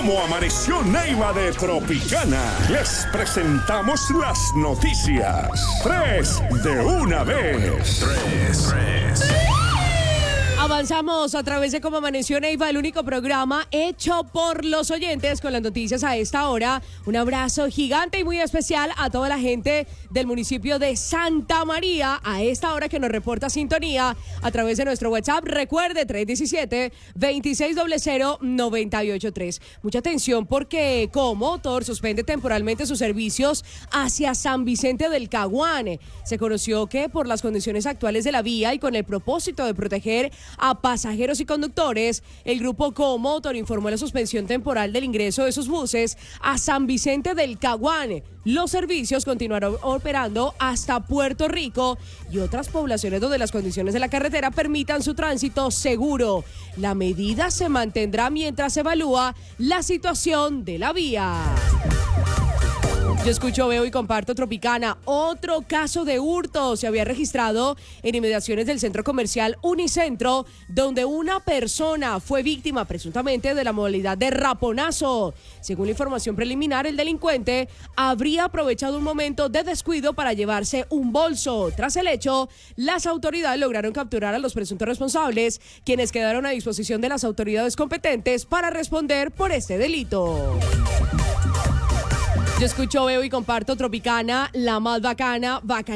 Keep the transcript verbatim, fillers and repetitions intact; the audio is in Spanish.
cómo amaneció Neiva de Tropicana. Les presentamos las noticias. Tres de una vez. Tres, tres. Avanzamos a través de Cómo Amaneció Neiva, el único programa hecho por los oyentes con las noticias a esta hora. Un abrazo gigante y muy especial a toda la gente del municipio de Santa María a esta hora que nos reporta sintonía a través de nuestro WhatsApp. Recuerde, tres uno siete, dos seis cero cero, nueve ocho tres. Mucha atención porque Comotor suspende temporalmente sus servicios hacia San Vicente del Caguán. Se conoció que por las condiciones actuales de la vía y con el propósito de proteger a pasajeros y conductores, el grupo Comotor informó la suspensión temporal del ingreso de sus buses a San Vicente del Caguán. Los servicios continuarán operando hasta Puerto Rico y otras poblaciones donde las condiciones de la carretera permitan su tránsito seguro. La medida se mantendrá mientras se evalúa la situación de la vía. Yo escucho, veo y comparto Tropicana. Otro caso de hurto se había registrado en inmediaciones del centro comercial Unicentro, donde una persona fue víctima presuntamente de la modalidad de raponazo. Según la información preliminar, el delincuente habría aprovechado un momento de descuido para llevarse un bolso. Tras el hecho, las autoridades lograron capturar a los presuntos responsables, quienes quedaron a disposición de las autoridades competentes para responder por este delito. Yo escucho, veo y comparto Tropicana, la más bacana, bacana.